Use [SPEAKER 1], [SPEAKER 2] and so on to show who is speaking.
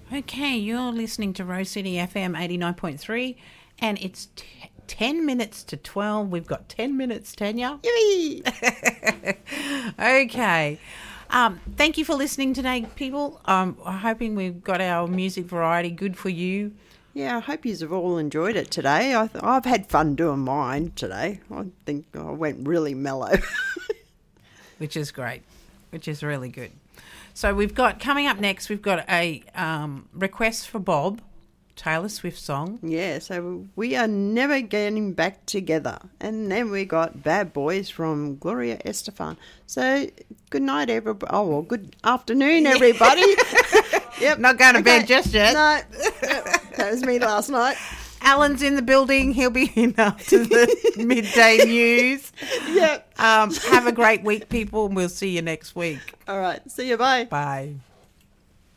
[SPEAKER 1] Okay, you're listening to Rose City FM 89.3 and it's 10 minutes to 12. We've got 10 minutes, Tanya.
[SPEAKER 2] Yay!
[SPEAKER 1] Okay. Thank you for listening today, people. I'm hoping we've got our music variety good for you.
[SPEAKER 2] Yeah, I hope you've all enjoyed it today. I've had fun doing mine today. I think I went really mellow.
[SPEAKER 1] Which is great, which is really good. So we've got, coming up next, we've got a request for Bob, Taylor Swift song.
[SPEAKER 2] Yeah, so we are never getting back together. And then we got Bad Boys from Gloria Estefan. So good night, everybody. Oh, well, good afternoon, everybody. Yep.
[SPEAKER 1] Not going to bed just yet.
[SPEAKER 2] No, that was me last night.
[SPEAKER 1] Alan's in the building. He'll be in after the midday news.
[SPEAKER 2] Yep.
[SPEAKER 1] Have a great week, people, and we'll see you next week.
[SPEAKER 2] All right. See you. Bye.
[SPEAKER 1] Bye.